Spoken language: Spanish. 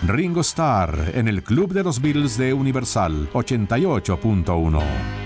Ringo Starr en el Club de los Beatles de Universal 88.1.